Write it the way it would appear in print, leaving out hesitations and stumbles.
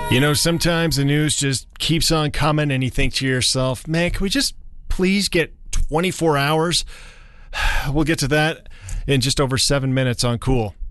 You know, sometimes the news just keeps on coming and you think to yourself, man, can we just please get 24 hours? We'll get to that in just over 7 minutes on Cool.